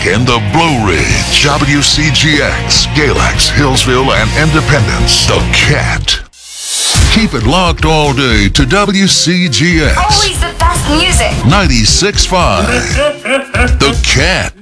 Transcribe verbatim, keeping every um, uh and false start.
in the Blue Ridge. W C G X, Galax, Hillsville, and Independence. The Cat. Keep it locked all day to W C G X. Always the best music. ninety-six point five. The Cat.